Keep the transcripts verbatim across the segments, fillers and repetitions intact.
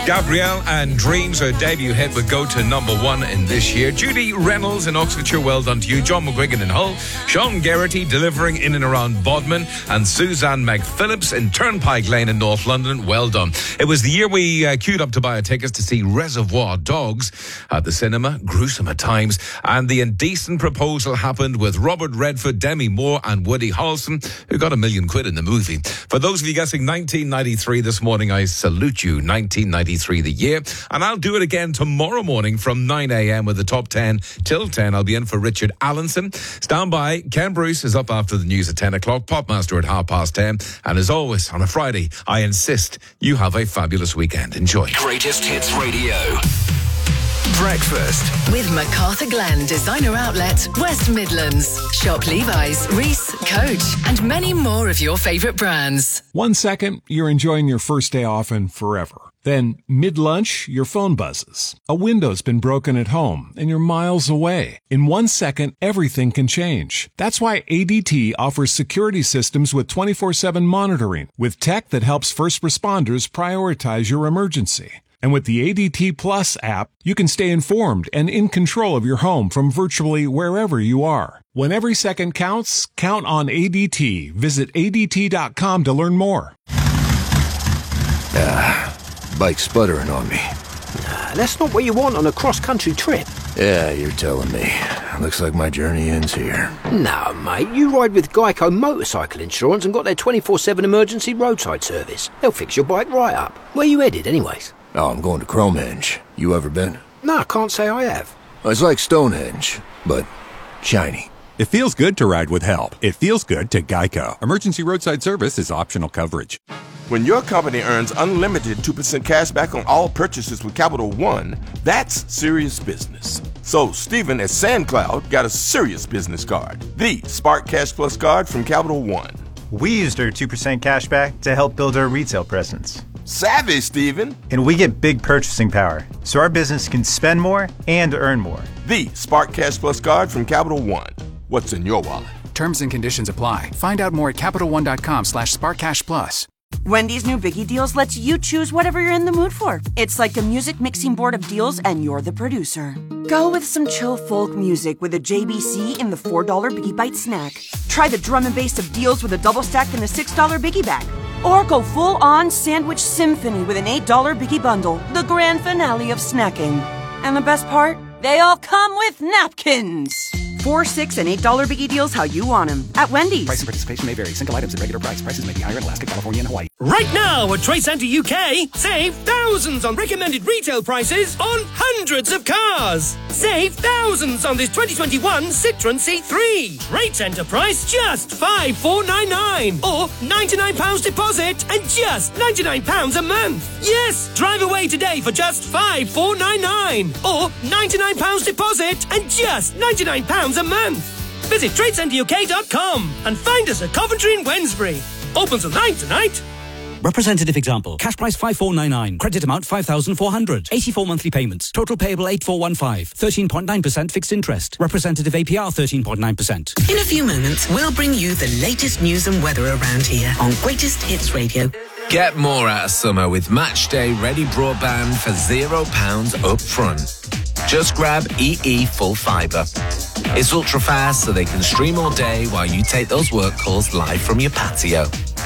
Gabrielle and Dreams, her debut hit, would go to number one in this year. Judy Reynolds in Oxfordshire, well done to you. John McGuigan in Hull. Sean Geraghty delivering in and around Bodmin. And Suzanne McPhillips in Turnpike Lane in North London, well done. It was the year we uh, queued up to buy our tickets to see Reservoir Dogs at the cinema. Gruesome at times. And the indecent proposal happened with Robert Redford, Demi Moore and Woody Harrelson, who got a million quid in the movie. For those of you guessing nineteen ninety-three this morning, I salute you. nineteen ninety-three the year. And I'll do it again tomorrow morning from nine a.m. with the top ten till ten. I'll be in for Richard Allenson. Stand by. Ken Bruce is up after the news at ten o'clock. Popmaster at half past ten. And as always, on a Friday, I insist you have a fabulous weekend. Enjoy. Greatest Hits Radio. Breakfast with MacArthur Glen Designer Outlet, West Midlands. Shop Levi's, Reese, Coach, and many more of your favourite brands. One second, you're enjoying your first day off and forever. Then, mid-lunch, your phone buzzes. A window's been broken at home, and you're miles away. In one second, everything can change. That's why A D T offers security systems with twenty-four seven monitoring, with tech that helps first responders prioritize your emergency. And with the A D T Plus app, you can stay informed and in control of your home from virtually wherever you are. When every second counts, count on A D T. Visit A D T dot com to learn more. Ah, bike's sputtering on me. Nah, that's not what you want on a cross-country trip. Yeah, you're telling me. Looks like my journey ends here. No, mate, you ride with Geico Motorcycle Insurance and got their twenty-four seven emergency roadside service. They'll fix your bike right up. Where you headed, anyways? Oh, I'm going to Cromhenge. You ever been? No, I can't say I have. It's like Stonehenge, but shiny. It feels good to ride with help. It feels good to Geico. Emergency roadside service is optional coverage. When your company earns unlimited two percent cash back on all purchases with Capital One, that's serious business. So Stephen at SandCloud got a serious business card, the Spark Cash Plus card from Capital One. We used our two percent cash back to help build our retail presence. Savvy, Stephen. And we get big purchasing power, so our business can spend more and earn more. The Spark Cash Plus card from Capital One. What's in your wallet? Terms and conditions apply. Find out more at Capital One dot com slash Spark Cash Plus. Wendy's new Biggie Deals lets you choose whatever you're in the mood for. It's like a music mixing board of deals and you're the producer. Go with some chill folk music with a J B C in the four dollar Biggie Bite snack. Try the drum and bass of deals with a double stack in the six dollar Biggie Bag. Or go full-on sandwich symphony with an eight dollar Biggie Bundle, the grand finale of snacking. And the best part? They all come with napkins. Four, six, and eight dollar Biggie Deals how you want them. At Wendy's. Price and participation may vary. Single items at regular price. Prices may be higher in Alaska, California, and Hawaii. Right now at Trade Centre U K, save thousands on recommended retail prices on hundreds of cars. Save thousands on this twenty twenty-one Citroën C three. Trade Centre price just five thousand four hundred ninety-nine pounds. Or ninety-nine pounds deposit and just ninety-nine pounds a month. Yes, drive away today for just five thousand four hundred ninety-nine pounds. Or ninety-nine pounds deposit and just ninety-nine pounds a month. Visit trade centre U K dot com and find us at Coventry and Wednesbury. Open till nine tonight. Representative example. Cash price five thousand four hundred ninety-nine. Credit amount five thousand four hundred. eighty-four monthly payments. Total payable eight thousand four hundred fifteen. thirteen point nine percent fixed interest. Representative A P R thirteen point nine percent. In a few moments, we'll bring you the latest news and weather around here on Greatest Hits Radio. Get more out of summer with Matchday Ready Broadband for zero pounds up front. Just grab E E Full Fibre. It's ultra fast so they can stream all day while you take those work calls live from your patio.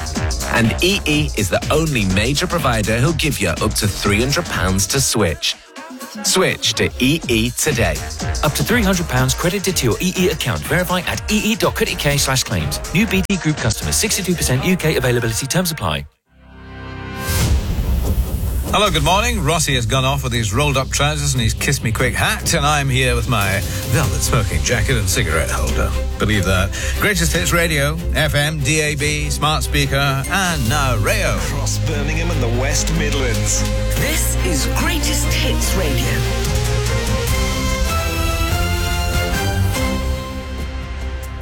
And E E is the only major provider who'll give you up to three hundred pounds to switch. Switch to E E today. Up to three hundred pounds credited to your E E account. Verify at ee dot co dot uk slash claims. New B T Group customers. sixty-two percent U K availability. Terms apply. Hello, good morning. Rossi has gone off with his rolled-up trousers and his kiss-me-quick hat, and I'm here with my velvet smoking jacket and cigarette holder. Believe that. Greatest Hits Radio, F M, D A B, smart speaker, and now Rayo. Across Birmingham and the West Midlands. This is Greatest Hits Radio.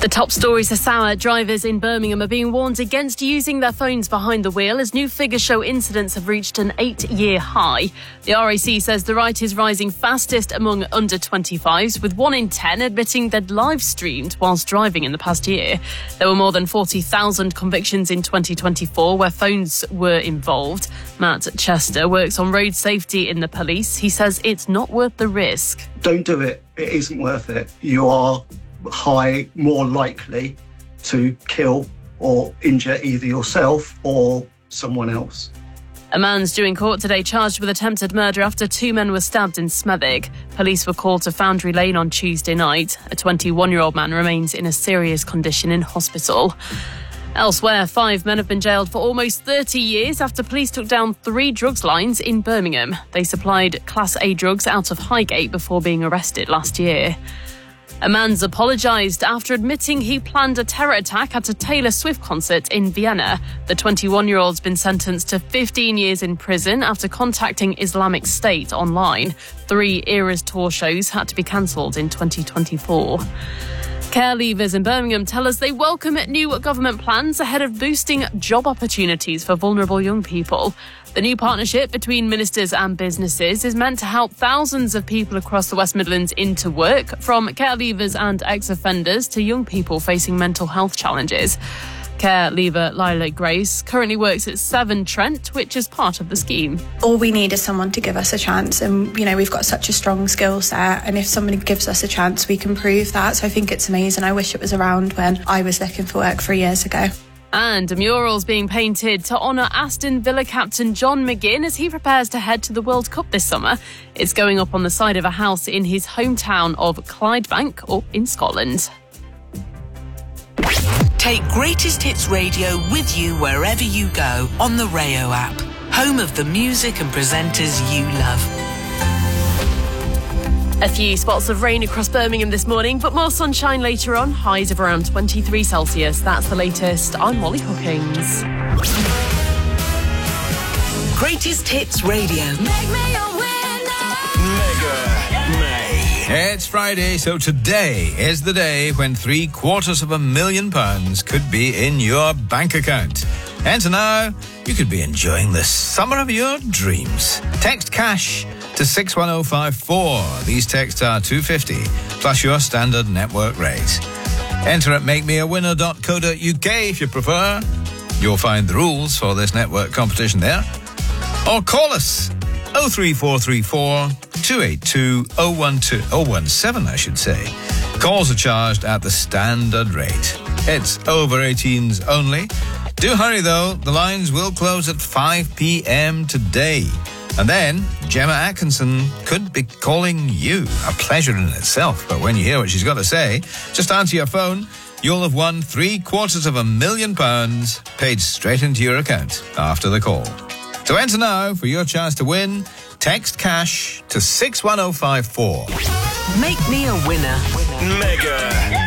The top stories are sour. Drivers in Birmingham are being warned against using their phones behind the wheel as new figures show incidents have reached an eight-year high. The R A C says the rate is rising fastest among under twenty-fives, with one in ten admitting they'd live-streamed whilst driving in the past year. There were more than forty thousand convictions in twenty twenty-four where phones were involved. Matt Chester works on road safety in the police. He says it's not worth the risk. Don't do it. It isn't worth it. You are high, more likely to kill or injure either yourself or someone else. A man's due in court today charged with attempted murder after two men were stabbed in Smethwick. Police were called to Foundry Lane on Tuesday night. A twenty-one-year-old man remains in a serious condition in hospital. Elsewhere, five men have been jailed for almost thirty years after police took down three drugs lines in Birmingham. They supplied Class A drugs out of Highgate before being arrested last year. A man's apologised after admitting he planned a terror attack at a Taylor Swift concert in Vienna. The twenty-one-year-old's been sentenced to fifteen years in prison after contacting Islamic State online. Three Eras tour shows had to be cancelled in twenty twenty-four. Care leavers in Birmingham tell us they welcome new government plans ahead of boosting job opportunities for vulnerable young people. The new partnership between ministers and businesses is meant to help thousands of people across the West Midlands into work, from care leavers and ex-offenders to young people facing mental health challenges. Care leaver Lila Grace currently works at Seven Trent, which is part of the scheme. All we need is someone to give us a chance, and you know we've got such a strong skill set, and if somebody gives us a chance we can prove that. So I think it's amazing. I wish it was around when I was looking for work three years ago. And a mural's being painted to honour Aston Villa captain John McGinn as he prepares to head to the World Cup this summer. It's going up on the side of a house in his hometown of Clydebank, or in Scotland. Take Greatest Hits Radio with you wherever you go on the Rayo app, home of the music and presenters you love. A few spots of rain across Birmingham this morning, but more sunshine later on. Highs of around twenty-three Celsius. That's the latest. I'm Molly Hookings. Greatest Hits Radio. Make me a winner. Mega May. It's Friday, so today is the day when three quarters of a million pounds could be in your bank account. And so now, you could be enjoying the summer of your dreams. Text cash to six one oh five four. These texts are two fifty plus your standard network rate. Enter at make me a winner dot co dot uk if you prefer. You'll find the rules for this network competition there. Or call us oh three four three four, two eight two, oh one two, oh one seven I should say. Calls are charged at the standard rate. It's over eighteens only. Do hurry though, the lines will close at five p.m. today. And then Gemma Atkinson could be calling you. A pleasure in itself, but when you hear what she's got to say, just answer your phone. You'll have won three quarters of a million pounds paid straight into your account after the call. So enter now for your chance to win. Text cash to six one oh five four. Make me a winner. Mega